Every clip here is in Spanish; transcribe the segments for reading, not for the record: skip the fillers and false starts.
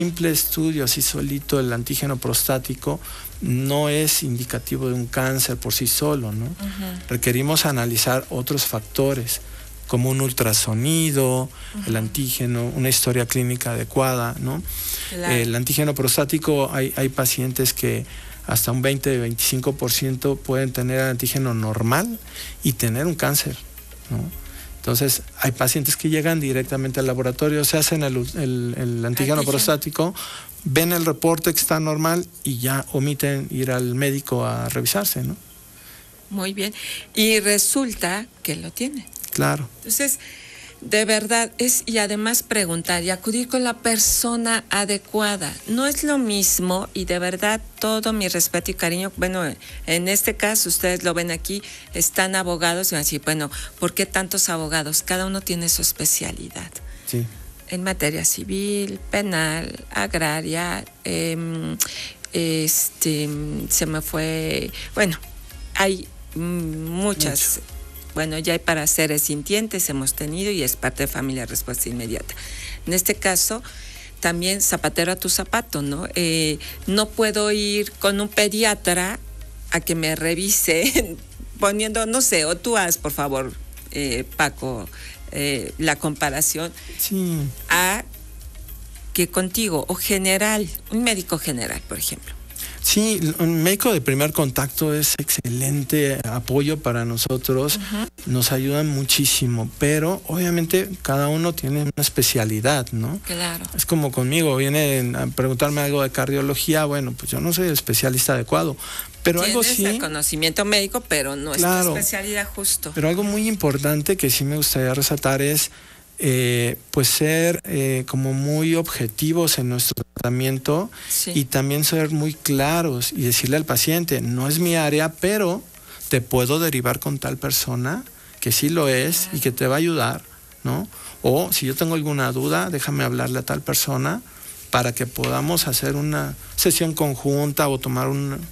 simple estudio así solito, el antígeno prostático, no es indicativo de un cáncer por sí solo, ¿no? Requerimos analizar otros factores, como un ultrasonido, el antígeno, una historia clínica adecuada, ¿no? Claro. El antígeno prostático, hay pacientes que hasta un 20-25% pueden tener el antígeno normal y tener un cáncer, ¿no? Entonces, hay pacientes que llegan directamente al laboratorio, se hacen el antígeno prostático, ven el reporte que está normal y ya omiten ir al médico a revisarse, ¿no? Muy bien. Y resulta que lo tiene. Claro. Entonces, de verdad, y además preguntar y acudir con la persona adecuada. No es lo mismo, y de verdad todo mi respeto y cariño. Bueno, en este caso, ustedes lo ven aquí, están abogados y van a decir, bueno, ¿por qué tantos abogados? Cada uno tiene su especialidad. Sí. En materia civil, penal, agraria, se me fue, bueno, hay muchas. Bueno, ya hay para seres sintientes, hemos tenido, y es parte de Familia Respuesta Inmediata. En este caso, también zapatero a tu zapato, ¿no? No puedo ir con un pediatra a que me revise poniendo, no sé, o tú haz, por favor, Paco, la comparación a que contigo, o general, un médico general, por ejemplo. Sí, un médico de primer contacto es excelente apoyo para nosotros, nos ayudan muchísimo, pero obviamente cada uno tiene una especialidad, ¿no? Claro. Es como conmigo, vienen a preguntarme algo de cardiología, bueno, pues yo no soy el especialista adecuado, pero algo sí. Tienes el conocimiento médico, pero no es tu especialidad justo. Pero algo muy importante que sí me gustaría resaltar es pues ser como muy objetivos en nuestro tratamiento y también ser muy claros y decirle al paciente, no es mi área, pero te puedo derivar con tal persona que sí lo es y que te va a ayudar, ¿no? O si yo tengo alguna duda, déjame hablarle a tal persona para que podamos hacer una sesión conjunta o tomar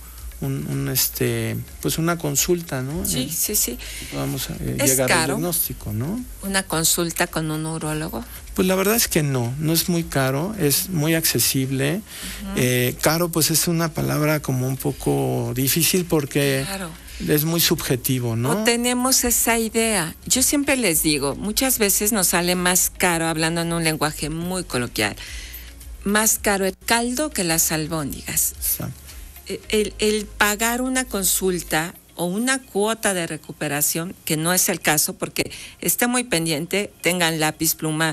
pues una consulta, ¿no? Sí. Vamos a llegar al diagnóstico, ¿no? ¿Una consulta con un urólogo? Pues la verdad es que no es muy caro, es muy accesible. Caro, pues es una palabra como un poco difícil porque es muy subjetivo, ¿no? O tenemos esa idea. Yo siempre les digo, muchas veces nos sale más caro, hablando en un lenguaje muy coloquial, más caro el caldo que las albóndigas. Exacto. El pagar una consulta o una cuota de recuperación, que no es el caso, porque esté muy pendiente, tengan lápiz, pluma,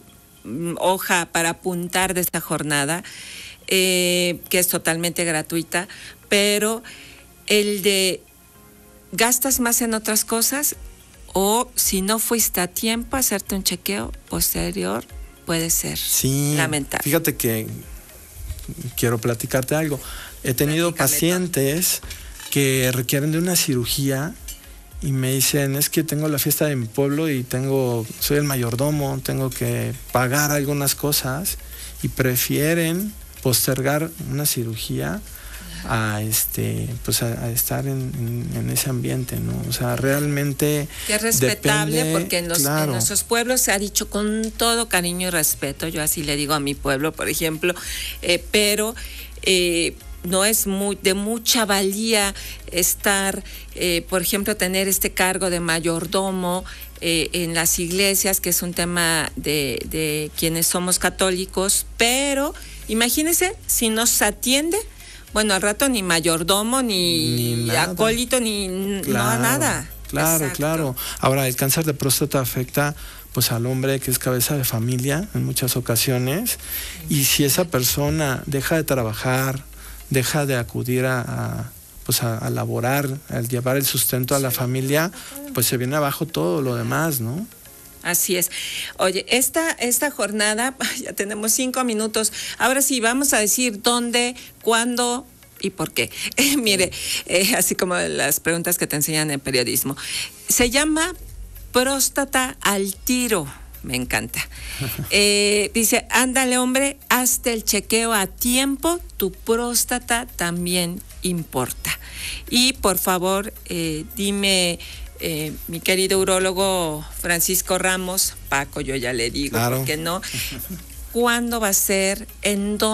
hoja para apuntar de esta jornada, que es totalmente gratuita, pero el de gastas más en otras cosas, o si no fuiste a tiempo a hacerte un chequeo posterior, puede ser lamentable. Fíjate que quiero platicarte algo. He tenido pacientes que requieren de una cirugía y me dicen, es que tengo la fiesta de mi pueblo y soy el mayordomo, tengo que pagar algunas cosas, y prefieren postergar una cirugía a estar en ese ambiente, ¿no? O sea, realmente que es respetable, porque en nuestros pueblos se ha dicho con todo cariño y respeto, yo así le digo a mi pueblo, por ejemplo, pero no es de mucha valía estar, por ejemplo, tener este cargo de mayordomo en las iglesias, que es un tema de quienes somos católicos, pero imagínense si nos atiende, bueno, al rato ni mayordomo, ni acólito, ni nada. Claro. Ahora, el cáncer de próstata afecta pues al hombre, que es cabeza de familia en muchas ocasiones, y si esa persona deja de trabajar, deja de acudir a laborar, a llevar el sustento a la familia, pues se viene abajo todo lo demás, ¿no? Así es. Oye, esta jornada, ya tenemos 5 minutos. Ahora sí, vamos a decir dónde, cuándo y por qué. Mire, así como las preguntas que te enseñan en periodismo. Se llama Próstata al Tiro. Me encanta. Dice, ándale, hombre, hazte el chequeo a tiempo, tu próstata también importa. Y por favor, dime, mi querido urólogo Francisco Ramos, Paco, yo ya le digo, claro. ¿por qué no? cuándo va a ser, en dónde